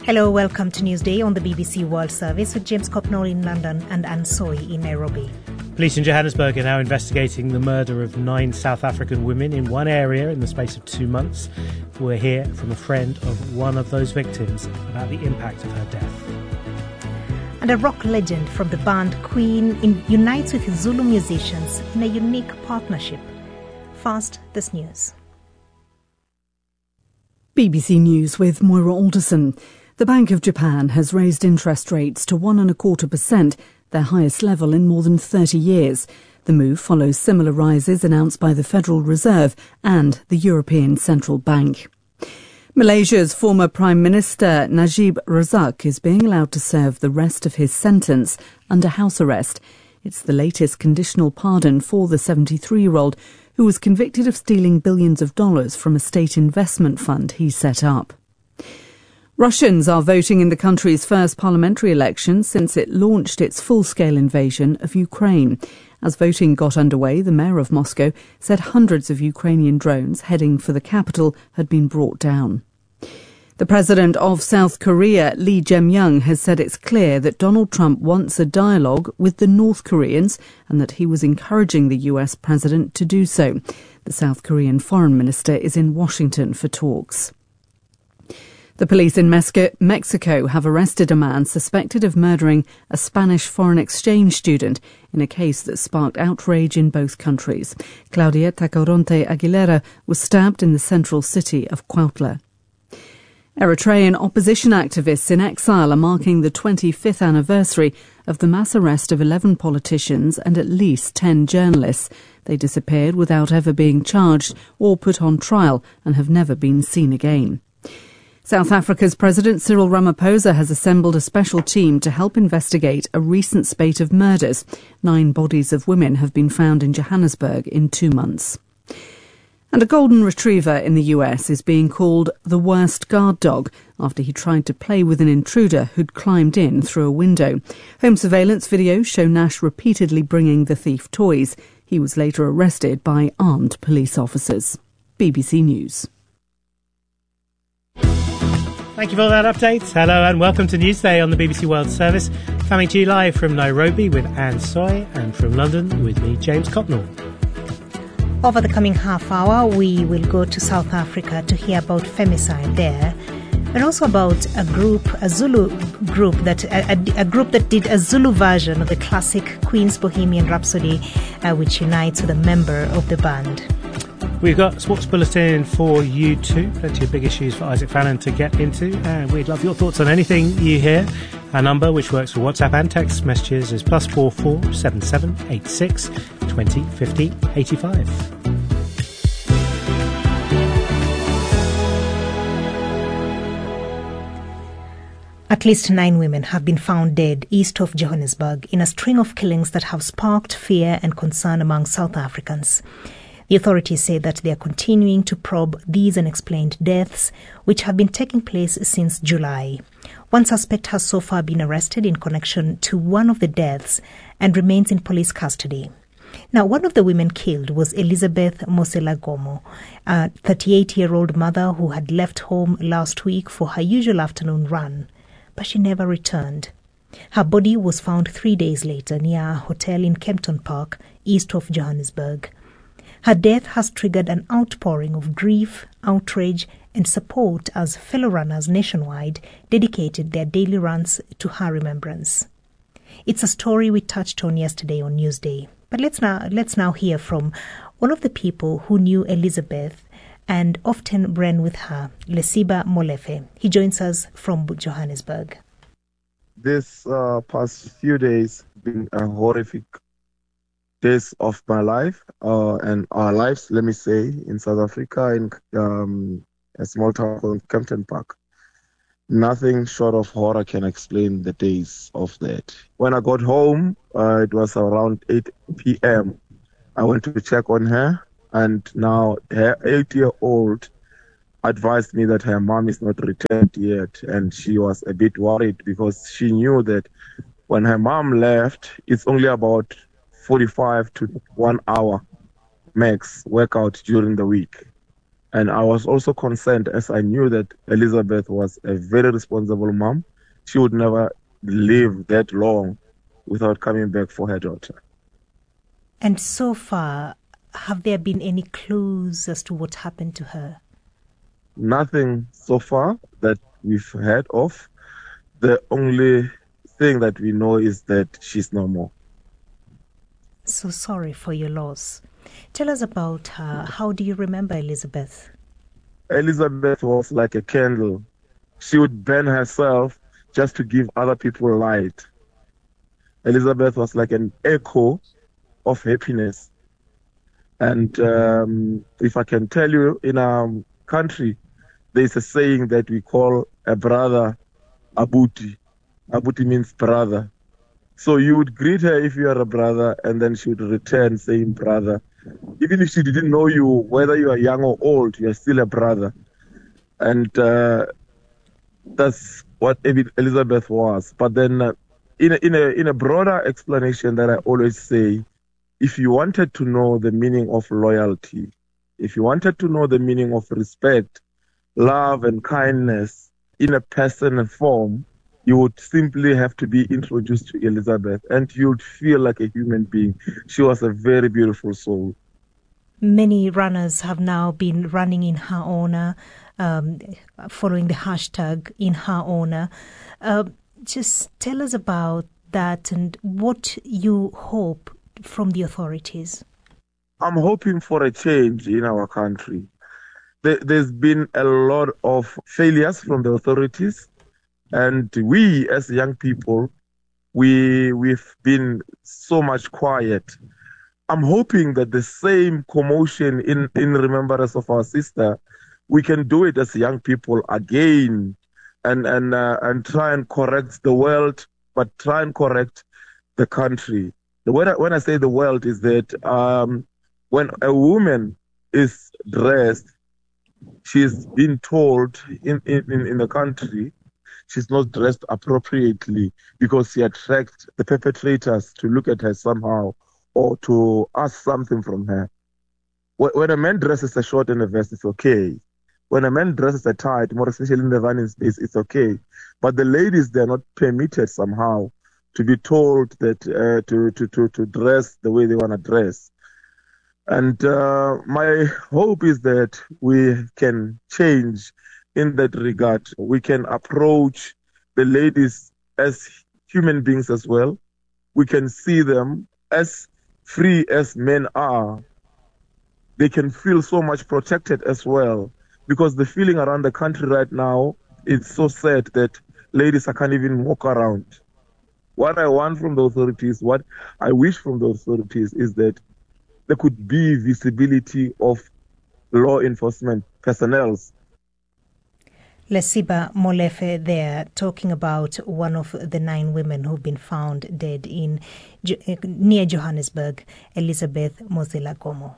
Hello, welcome to Newsday on the BBC World Service with James Copnall in London and Anne Soy in Nairobi. Police in Johannesburg are now investigating the murder of 9 South African women in one area in the space of 2 months. We'll hear from a friend of one of those victims about the impact of her death. And a rock legend from the band Queen unites with Zulu musicians in a unique partnership. First, this news. BBC News with Moira Alderson. The Bank of Japan has raised interest rates to 1.25%, their highest level in more than 30 years. The move follows similar rises announced by the Federal Reserve and the European Central Bank. Malaysia's former Prime Minister Najib Razak is being allowed to serve the rest of his sentence under house arrest. It's the latest conditional pardon for the 73-year-old who was convicted of stealing billions of dollars from a state investment fund he set up. Russians are voting in the country's first parliamentary election since it launched its full-scale invasion of Ukraine. As voting got underway, the mayor of Moscow said hundreds of Ukrainian drones heading for the capital had been brought down. The president of South Korea, Lee Jae-myung, has said it's clear that Donald Trump wants a dialogue with the North Koreans and that he was encouraging the US president to do so. The South Korean foreign minister is in Washington for talks. The police in Mexico have arrested a man suspected of murdering a Spanish foreign exchange student in a case that sparked outrage in both countries. Claudia Tacoronte Aguilera was stabbed in the central city of Cuautla. Eritrean opposition activists in exile are marking the 25th anniversary of the mass arrest of 11 politicians and at least 10 journalists. They disappeared without ever being charged or put on trial and have never been seen again. South Africa's President Cyril Ramaphosa has assembled a special team to help investigate a recent spate of murders. 9 bodies of women have been found in Johannesburg in 2 months. And a golden retriever in the US is being called the worst guard dog after he tried to play with an intruder who'd climbed in through a window. Home surveillance videos show Nash repeatedly bringing the thief toys. He was later arrested by armed police officers. BBC News. Thank you for that update. Hello and welcome to Newsday on the BBC World Service. Coming to you live from Nairobi with Anne Soy and from London with me, James Copnall. Over the coming half hour, we will go to South Africa to hear about femicide there, and also about a Zulu group that did a Zulu version of the classic Queen's Bohemian Rhapsody, which unites with a member of the band. We've got a sports bulletin for you too. Plenty of big issues for Isaac Fallon to get into. And we'd love your thoughts on anything you hear. Our number, which works for WhatsApp and text messages, is +44 77 86 20 50 85. At least 9 women have been found dead east of Johannesburg in a string of killings that have sparked fear and concern among South Africans. The authorities say that they are continuing to probe these unexplained deaths, which have been taking place since July. One suspect has so far been arrested in connection to one of the deaths and remains in police custody. Now, one of the women killed was Elizabeth Moselagomo, a 38-year-old mother who had left home last week for her usual afternoon run, but she never returned. Her body was found 3 days later near a hotel in Kempton Park, east of Johannesburg. Her death has triggered an outpouring of grief, outrage, and support as fellow runners nationwide dedicated their daily runs to her remembrance. It's a story we touched on yesterday on Newsday, but let's now hear from one of the people who knew Elizabeth and often ran with her, Lesiba Molefe. He joins us from Johannesburg. This past few days have been a horrific days of my life and our lives, let me say, in South Africa, in a small town called Kempton Park. Nothing short of horror can explain the days of that. When I got home, it was around 8 p.m. I went to check on her, and now her 8-year-old advised me that her mom is not returned yet, and she was a bit worried because she knew that when her mom left, it's only about 45 to 1 hour max workout during the week. And I was also concerned as I knew that Elizabeth was a very responsible mom. She would never live that long without coming back for her daughter. And so far, have there been any clues as to what happened to her? Nothing so far that we've heard of. The only thing that we know is that she's no more. So sorry for your loss. Tell us about her. How do you remember Elizabeth? Elizabeth was like a candle. She would burn herself just to give other people light. Elizabeth was like an echo of happiness. And if I can tell you, in our country, there's a saying that we call a brother abuti. Abuti means brother. So you would greet her if you are a brother, and then she would return saying brother. Even if she didn't know you, whether you are young or old, you are still a brother. And that's what Elizabeth was. But then in a broader explanation that I always say, if you wanted to know the meaning of loyalty, if you wanted to know the meaning of respect, love and kindness in a person and form, you would simply have to be introduced to Elizabeth and you'd feel like a human being. She was a very beautiful soul. Many runners have now been running in her honor, following the hashtag in her honor. Just tell us about that and what you hope from the authorities. I'm hoping for a change in our country. There's been a lot of failures from the authorities, and we as young people, we've been so much quiet. I'm hoping that the same commotion in remembrance of our sister, we can do it as young people again, and try and correct the world, but try and correct the country. When I say the world is that when a woman is dressed, she's been told in the country she's not dressed appropriately because she attracts the perpetrators to look at her somehow or to ask something from her. When a man dresses a short and a vest, it's okay. When a man dresses a tight, more especially in the running space, it's okay. But the ladies, they're not permitted somehow to be told that to dress the way they want to dress. And my hope is that we can change in that regard. We can approach the ladies as human beings as well. We can see them as free as men are. They can feel so much protected as well, because the feeling around the country right now is so sad that ladies can't even walk around. What I want from the authorities, what I wish from the authorities is that there could be visibility of law enforcement personnel. Lesiba Molefe there, talking about one of the 9 women who've been found dead in near Johannesburg, Elizabeth Mozilla Gomo.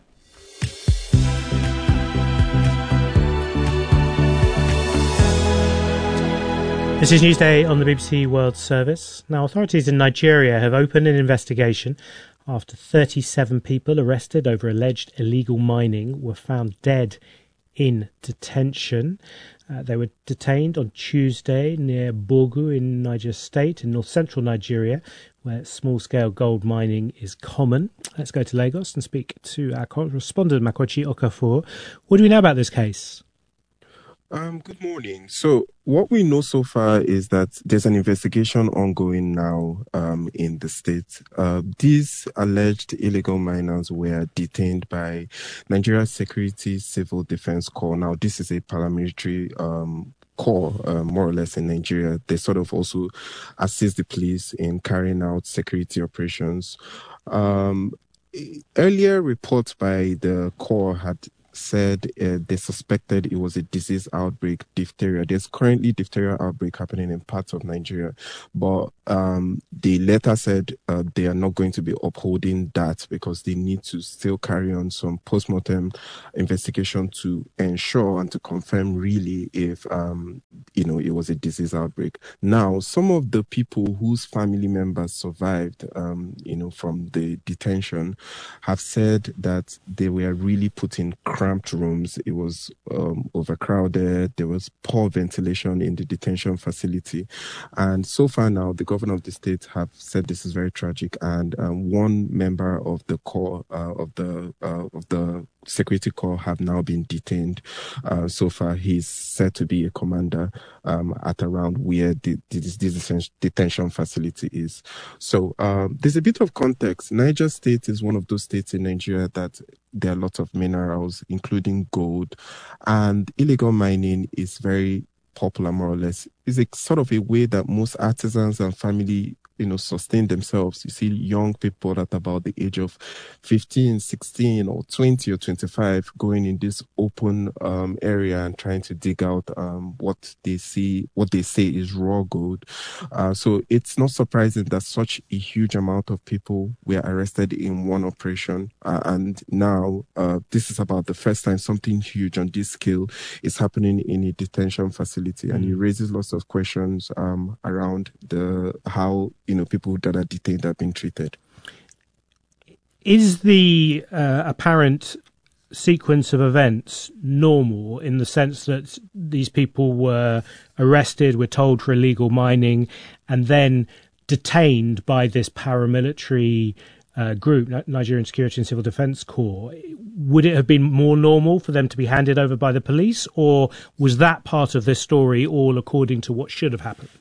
This is Newsday on the BBC World Service. Now, authorities in Nigeria have opened an investigation after 37 people arrested over alleged illegal mining were found dead in detention. They were detained on Tuesday near Bogu in Niger State in north-central Nigeria, where small-scale gold mining is common. Let's go to Lagos and speak to our correspondent, Makochi Okafor. What do we know about this case? Good morning. So what we know so far is that there's an investigation ongoing now in the state. These alleged illegal miners were detained by Nigeria Security Civil Defense Corps. Now, this is a paramilitary corps, more or less, in Nigeria. They sort of also assist the police in carrying out security operations. Earlier reports by the corps had said they suspected it was a disease outbreak, diphtheria. There's currently diphtheria outbreak happening in parts of Nigeria, but the letter said they are not going to be upholding that because they need to still carry on some post-mortem investigation to ensure and to confirm really if it was a disease outbreak. Now, some of the people whose family members survived, from the detention have said that they were really put in cramped rooms. It was overcrowded. There was poor ventilation in the detention facility. And so far now, the governor of the state have said this is very tragic. And one member of the corps, of the security corps, have now been detained. So far, he's said to be a commander at around where this detention facility is. So there's a bit of context. Niger State is one of those states in Nigeria that there are lots of minerals, including gold, and illegal mining is very popular, more or less. It's a sort of a way that most artisans and family sustain themselves. You see young people at about the age of 15, 16 or 20 or 25 going in this open area and trying to dig out what they say is raw gold. So it's not surprising that such a huge amount of people were arrested in one operation. And now this is about the first time something huge on this scale is happening in a detention facility. And it raises lots of questions around how people that are detained have been treated. Is the apparent sequence of events normal in the sense that these people were arrested, we're told, for illegal mining, and then detained by this paramilitary group, Nigerian Security and Civil Defence Corps? Would it have been more normal for them to be handed over by the police, or was that part of this story all according to what should have happened?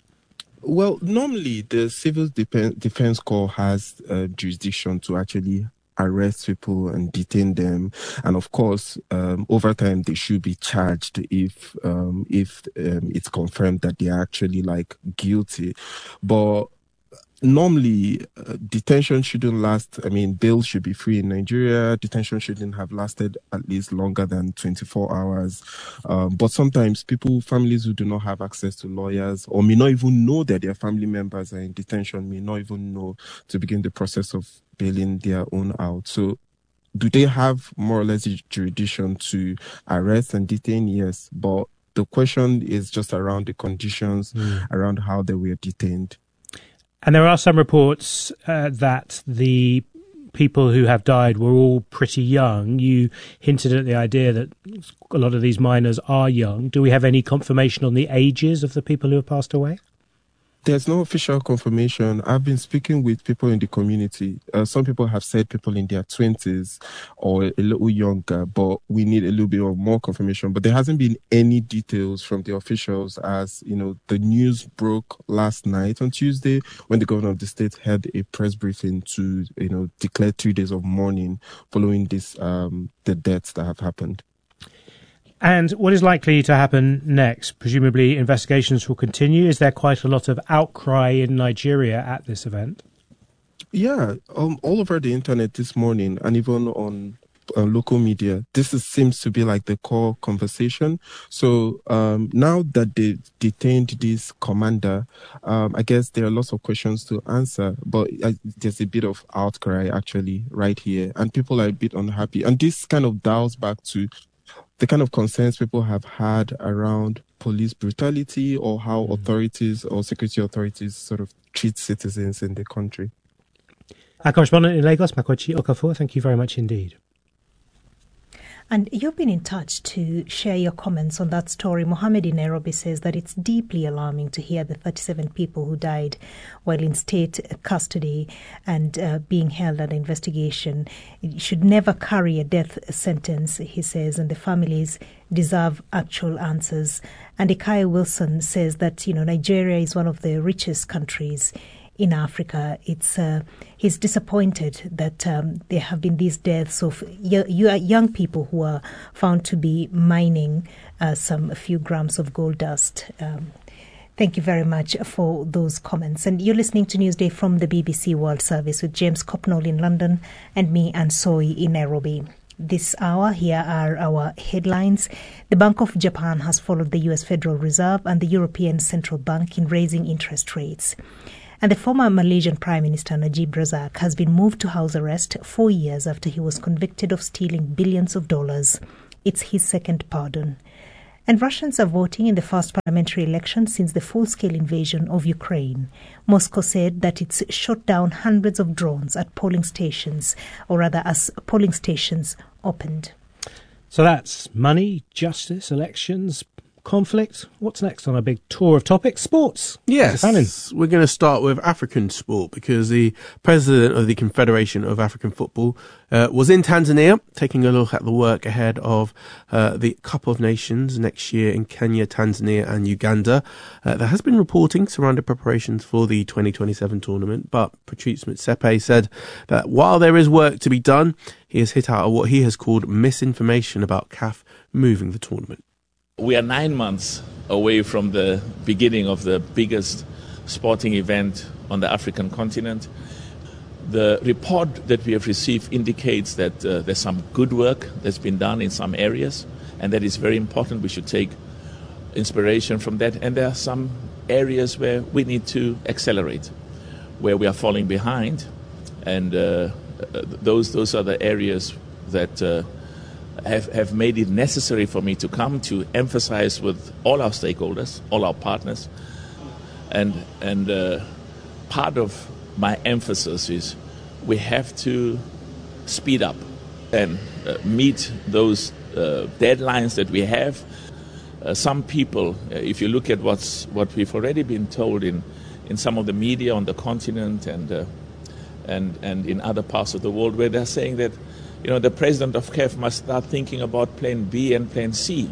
Well, normally the Civil Defense Corps has jurisdiction to actually arrest people and detain them, and of course, over time they should be charged if it's confirmed that they are actually guilty. But normally, detention shouldn't last. Bail should be free in Nigeria. Detention shouldn't have lasted at least longer than 24 hours. But sometimes families who do not have access to lawyers or may not even know that their family members are in detention, may not even know to begin the process of bailing their own out. So do they have more or less jurisdiction to arrest and detain? Yes. But the question is just around the conditions, around how they were detained. And there are some reports that the people who have died were all pretty young. You hinted at the idea that a lot of these miners are young. Do we have any confirmation on the ages of the people who have passed away? There's no official confirmation. I've been speaking with people in the community. Some people have said people in their 20s or a little younger, but we need a little bit of more confirmation. But there hasn't been any details from the officials, as the news broke last night on Tuesday when the governor of the state held a press briefing to declare 3 days of mourning following this the deaths that have happened. And what is likely to happen next? Presumably investigations will continue. Is there quite a lot of outcry in Nigeria at this event? Yeah, all over the internet this morning, and even on local media, seems to be the core conversation. So now that they detained this commander, I guess there are lots of questions to answer, but there's a bit of outcry actually right here, and people are a bit unhappy. And this kind of dials back to the kind of concerns people have had around police brutality or how authorities or security authorities sort of treat citizens in the country. Our correspondent in Lagos, Makochi Okafor, thank you very much indeed. And you've been in touch to share your comments on that story. Mohammed in Nairobi says that it's deeply alarming to hear the 37 people who died while in state custody and being held under investigation. It should never carry a death sentence, he says, and the families deserve actual answers. And Ikaya Wilson says that, Nigeria is one of the richest countries in Africa. He's disappointed that there have been these deaths of young people who are found to be mining a few grams of gold dust. Thank you very much for those comments. And you're listening to Newsday from the BBC World Service with James Copnall in London and me, Ansoi, in Nairobi. This hour, here are our headlines. The Bank of Japan has followed the US Federal Reserve and the European Central Bank in raising interest rates. And the former Malaysian Prime Minister Najib Razak has been moved to house arrest 4 years after he was convicted of stealing billions of dollars. It's his second pardon. And Russians are voting in the first parliamentary election since the full-scale invasion of Ukraine. Moscow said that it's shot down hundreds of drones at polling stations, or rather as polling stations opened. So that's money, justice, elections, conflict. What's next on our big tour of topics? Sports. Yes, we're going to start with African sport because the president of the Confederation of African Football was in Tanzania taking a look at the work ahead of the Cup of Nations next year in Kenya, Tanzania and Uganda. There has been reporting surrounding preparations for the 2027 tournament, but Patrice Motsepe said that while there is work to be done, he has hit out at what he has called misinformation about CAF moving the tournament. We are 9 months away from the beginning of the biggest sporting event on the African continent. The report that we have received indicates that there's some good work that's been done in some areas, and that is very important. We should take inspiration from that. And there are some areas where we need to accelerate, where we are falling behind. And those are the areas that have made it necessary for me to come to emphasize with all our stakeholders, all our partners. And part of my emphasis is we have to speed up and meet those deadlines that we have. Some people, if you look at what we've already been told in some of the media on the continent and in other parts of the world, where they're saying that the president of CAF must start thinking about plan B and plan C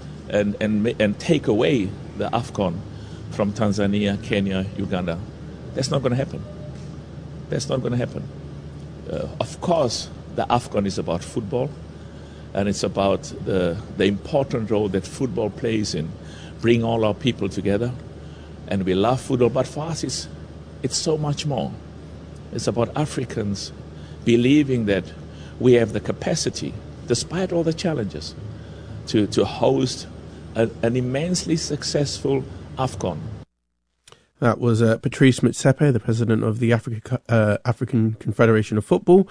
and take away the AFCON from Tanzania, Kenya, Uganda. That's not going to happen. That's not going to happen. Of course, the AFCON is about football, and it's about the important role that football plays in bringing all our people together. And we love football, but for us it's so much more. It's about Africans believing that we have the capacity, despite all the challenges, to host an immensely successful AFCON. That was Patrice Motsepe, the president of the African Confederation of Football.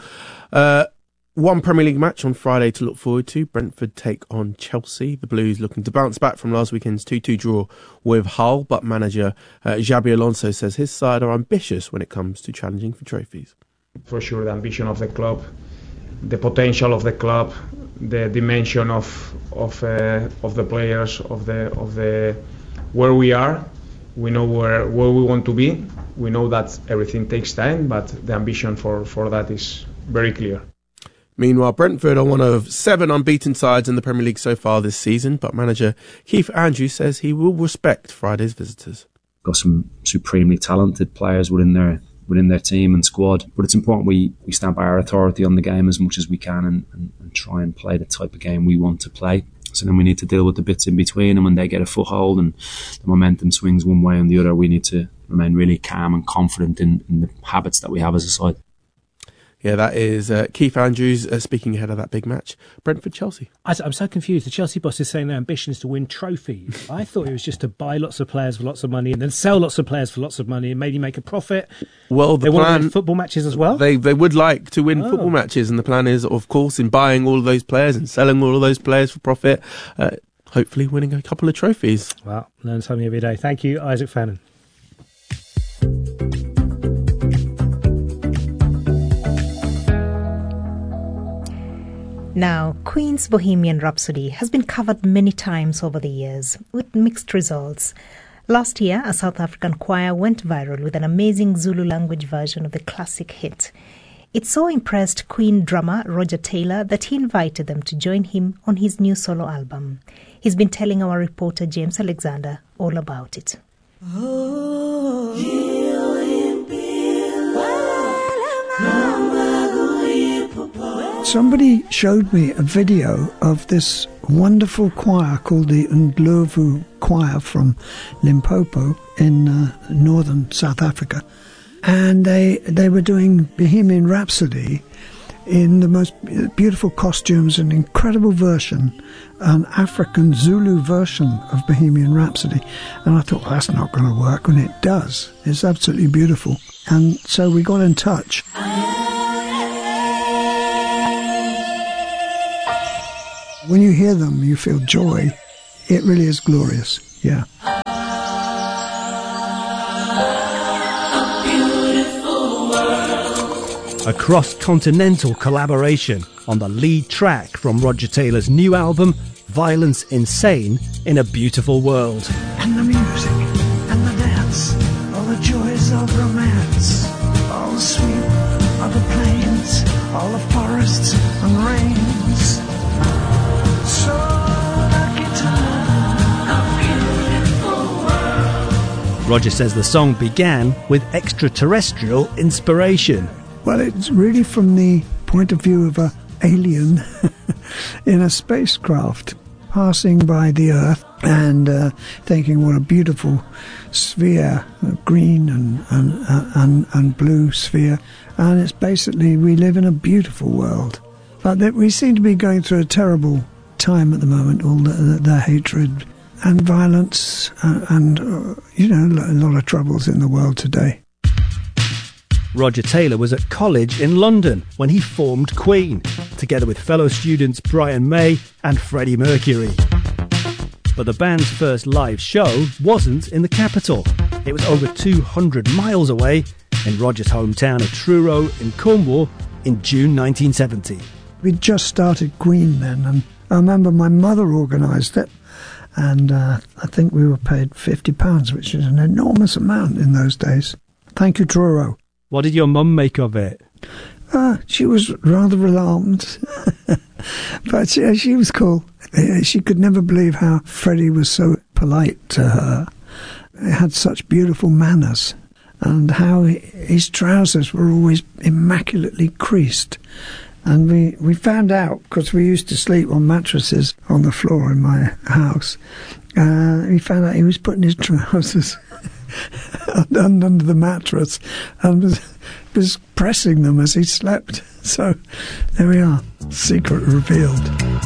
One Premier League match on Friday to look forward to. Brentford take on Chelsea. The Blues looking to bounce back from last weekend's 2-2 draw with Hull, but manager Xabi Alonso says his side are ambitious when it comes to challenging for trophies. For sure, the ambition of the club, the potential of the club, the dimension of the players, of the where we are. We know where we want to be. We know that everything takes time, but the ambition for that is very clear. Meanwhile, Brentford are one of 7 unbeaten sides in the Premier League so far this season, but manager Keith Andrews says he will respect Friday's visitors. Got some supremely talented players within their team and squad, but it's important we stand by our authority on the game as much as we can and try and play the type of game we want to play. So then we need to deal with the bits in between, and when they get a foothold and the momentum swings one way and the other, we need to remain really calm and confident in the habits that we have as a side. Yeah, that is Keith Andrews speaking ahead of that big match. Brentford-Chelsea. I'm so confused. The Chelsea boss is saying their ambition is to win trophies. I thought it was just to buy lots of players for lots of money and then sell lots of players for lots of money and maybe make a profit. Well, they want to win football matches as well? They would like to win football matches, and the plan is, of course, in buying all of those players and selling all of those players for profit, hopefully winning a couple of trophies. Well, learn something every day. Thank you, Isaac Fannin. Now, Queen's Bohemian Rhapsody has been covered many times over the years, with mixed results. Last year, a South African choir went viral with an amazing Zulu language version of the classic hit. It so impressed Queen drummer Roger Taylor that he invited them to join him on his new solo album. He's been telling our reporter James Alexander all about it. Somebody showed me a video of this wonderful choir called the Ndlovu Choir from Limpopo in northern South Africa. And they were doing Bohemian Rhapsody in the most beautiful costumes, an incredible version, an African Zulu version of Bohemian Rhapsody. And I thought, well, that's not going to work, and it does. It's absolutely beautiful. And so we got in touch. When you hear them, you feel joy. it really is glorious, yeah. A cross-continental collaboration on the lead track from Roger Taylor's new album, Violence Insane in a Beautiful World. And the music, and the dance, all the joys of romance, all the sweep of the plains, all the forests and rains. So lucky to live a beautiful world. Roger says the song began with extraterrestrial inspiration. Well, it's really from the point of view of an alien in a spacecraft passing by the Earth and thinking what a beautiful sphere, a green and blue sphere. And it's basically, we live in a beautiful world. But we seem to be going through a terrible time at the moment, all the hatred and violence and a lot of troubles in the world today. Roger Taylor was at college in London when he formed Queen, together with fellow students Brian May and Freddie Mercury. But the band's first live show wasn't in the capital. It was over 200 miles away in Roger's hometown of Truro in Cornwall in June 1970. We'd just started Queen then, and I remember my mother organised it, and I think we were paid £50, which is an enormous amount in those days. Thank you, Truro. What did your mum make of it? She was rather alarmed, but she was cool. She could never believe how Freddie was so polite to her. He had such beautiful manners, and how his trousers were always immaculately creased. And we found out, because we used to sleep on mattresses on the floor in my house, we found out he was putting his trousers under the mattress and was pressing them as he slept. So there we are, secret revealed.